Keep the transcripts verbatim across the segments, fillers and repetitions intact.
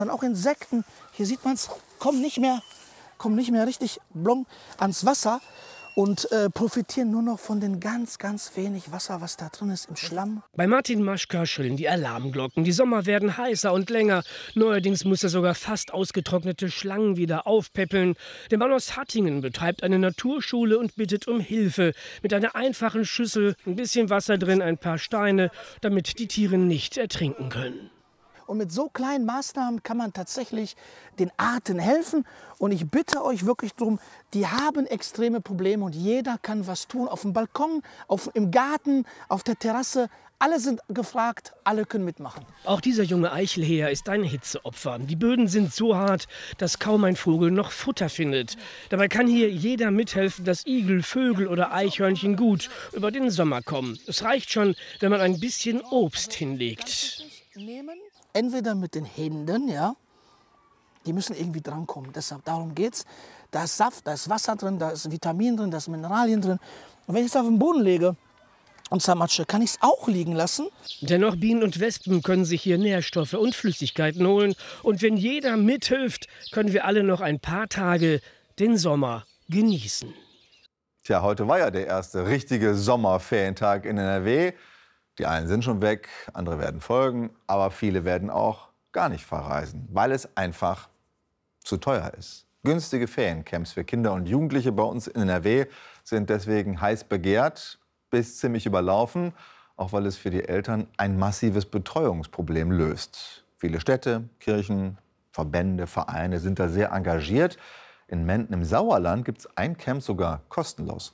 Und auch Insekten, hier sieht man es, kommen nicht mehr, kommen nicht mehr richtig blong ans Wasser und äh, profitieren nur noch von den ganz, ganz wenig Wasser, was da drin ist im Schlamm. Bei Martin Maschka schrillen die Alarmglocken. Die Sommer werden heißer und länger. Neuerdings muss er sogar fast ausgetrocknete Schlangen wieder aufpäppeln. Der Mann aus Hattingen betreibt eine Naturschule und bittet um Hilfe. Mit einer einfachen Schüssel, ein bisschen Wasser drin, ein paar Steine, damit die Tiere nicht ertrinken können. Und mit so kleinen Maßnahmen kann man tatsächlich den Arten helfen. Und ich bitte euch wirklich darum, die haben extreme Probleme und jeder kann was tun. Auf dem Balkon, auf, im Garten, auf der Terrasse. Alle sind gefragt, alle können mitmachen. Auch dieser junge Eichelheer ist ein Hitzeopfer. Die Böden sind so hart, dass kaum ein Vogel noch Futter findet. Dabei kann hier jeder mithelfen, dass Igel, Vögel oder Eichhörnchen gut über den Sommer kommen. Es reicht schon, wenn man ein bisschen Obst hinlegt. Entweder mit den Händen, ja, die müssen irgendwie drankommen. Deshalb, darum geht's. Da ist Saft, da ist Wasser drin, da ist Vitamin drin, da ist Mineralien drin. Und wenn ich es auf den Boden lege und zermatsche, kann ich es auch liegen lassen. Dennoch Bienen und Wespen können sich hier Nährstoffe und Flüssigkeiten holen. Und wenn jeder mithilft, können wir alle noch ein paar Tage den Sommer genießen. Tja, heute war ja der erste richtige Sommerferientag in N R W. Die einen sind schon weg, andere werden folgen, aber viele werden auch gar nicht verreisen, weil es einfach zu teuer ist. Günstige Feriencamps für Kinder und Jugendliche bei uns in N R W sind deswegen heiß begehrt, bis ziemlich überlaufen, auch weil es für die Eltern ein massives Betreuungsproblem löst. Viele Städte, Kirchen, Verbände, Vereine sind da sehr engagiert. In Menden im Sauerland gibt es ein Camp sogar kostenlos.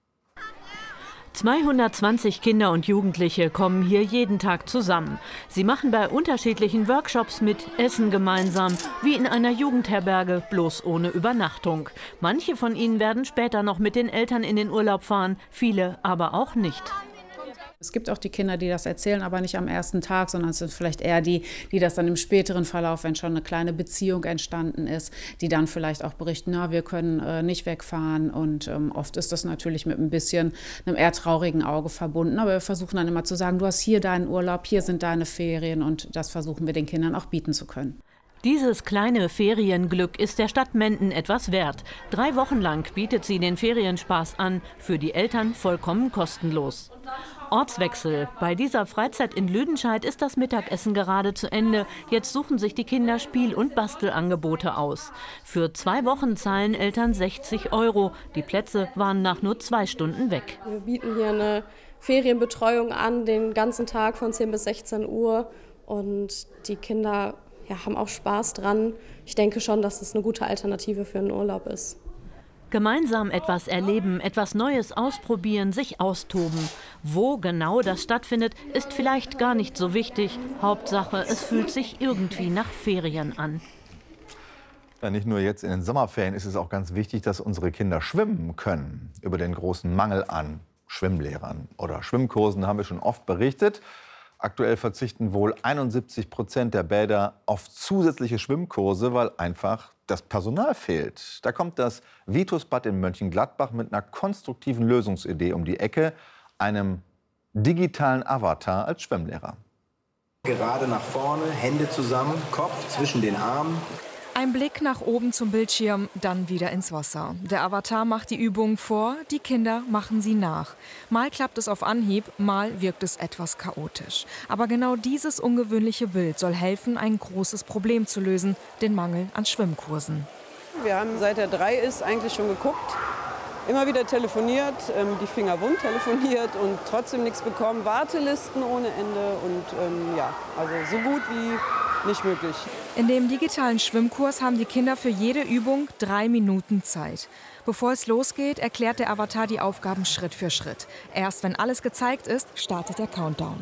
zweihundertzwanzig Kinder und Jugendliche kommen hier jeden Tag zusammen. Sie machen bei unterschiedlichen Workshops mit, essen gemeinsam, wie in einer Jugendherberge, bloß ohne Übernachtung. Manche von ihnen werden später noch mit den Eltern in den Urlaub fahren, viele aber auch nicht. Es gibt auch die Kinder, die das erzählen, aber nicht am ersten Tag, sondern es sind vielleicht eher die, die das dann im späteren Verlauf, wenn schon eine kleine Beziehung entstanden ist, die dann vielleicht auch berichten, na, wir können äh, nicht wegfahren. Und ähm, oft ist das natürlich mit ein bisschen einem eher traurigen Auge verbunden. Aber wir versuchen dann immer zu sagen, du hast hier deinen Urlaub, hier sind deine Ferien, und das versuchen wir den Kindern auch bieten zu können. Dieses kleine Ferienglück ist der Stadt Menden etwas wert. Drei Wochen lang bietet sie den Ferienspaß an, für die Eltern vollkommen kostenlos. Ortswechsel. Bei dieser Freizeit in Lüdenscheid ist das Mittagessen gerade zu Ende. Jetzt suchen sich die Kinder Spiel- und Bastelangebote aus. Für zwei Wochen zahlen Eltern sechzig Euro. Die Plätze waren nach nur zwei Stunden weg. Wir bieten hier eine Ferienbetreuung an, den ganzen Tag von zehn bis sechzehn Uhr. Und die Kinder ja, haben auch Spaß dran. Ich denke schon, dass es eine gute Alternative für einen Urlaub ist. Gemeinsam etwas erleben, etwas Neues ausprobieren, sich austoben. Wo genau das stattfindet, ist vielleicht gar nicht so wichtig. Hauptsache, es fühlt sich irgendwie nach Ferien an. Ja, nicht nur jetzt in den Sommerferien ist es auch ganz wichtig, dass unsere Kinder schwimmen können. Über den großen Mangel an Schwimmlehrern oder Schwimmkursen haben wir schon oft berichtet. Aktuell verzichten wohl einundsiebzig Prozent der Bäder auf zusätzliche Schwimmkurse, weil einfach das Personal fehlt. Da kommt das Vitusbad in Mönchengladbach mit einer konstruktiven Lösungsidee um die Ecke, einem digitalen Avatar als Schwimmlehrer. Gerade nach vorne, Hände zusammen, Kopf zwischen den Armen. Ein Blick nach oben zum Bildschirm, dann wieder ins Wasser. Der Avatar macht die Übungen vor, die Kinder machen sie nach. Mal klappt es auf Anhieb, mal wirkt es etwas chaotisch. Aber genau dieses ungewöhnliche Bild soll helfen, ein großes Problem zu lösen, den Mangel an Schwimmkursen. Wir haben, seit er drei ist, eigentlich schon geguckt, immer wieder telefoniert, die Finger wund telefoniert und trotzdem nichts bekommen. Wartelisten ohne Ende und ähm, ja, also so gut wie nicht möglich. In dem digitalen Schwimmkurs haben die Kinder für jede Übung drei Minuten Zeit. Bevor es losgeht, erklärt der Avatar die Aufgaben Schritt für Schritt. Erst wenn alles gezeigt ist, startet der Countdown.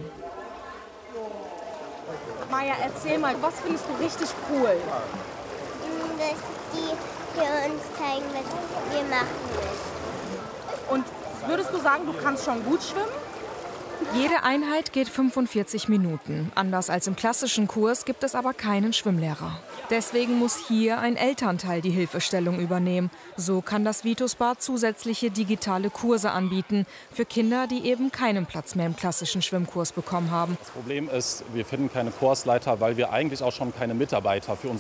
Maja, erzähl mal, was findest du richtig cool? Dass die für uns zeigen, was wir machen müssen. Und würdest du sagen, du kannst schon gut schwimmen? Jede Einheit geht fünfundvierzig Minuten. Anders als im klassischen Kurs gibt es aber keinen Schwimmlehrer. Deswegen muss hier ein Elternteil die Hilfestellung übernehmen. So kann das Vitusbad zusätzliche digitale Kurse anbieten für Kinder, die eben keinen Platz mehr im klassischen Schwimmkurs bekommen haben. Das Problem ist, wir finden keine Kursleiter, weil wir eigentlich auch schon keine Mitarbeiter für unsere